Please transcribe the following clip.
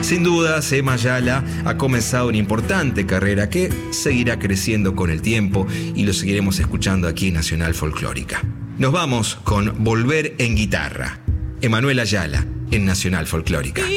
Sin dudas, Emma Ayala ha comenzado una importante carrera que seguirá creciendo con el tiempo y lo seguiremos escuchando aquí en Nacional Folclórica. Nos vamos con Volver en Guitarra. Emanuel Ayala en Nacional Folclórica.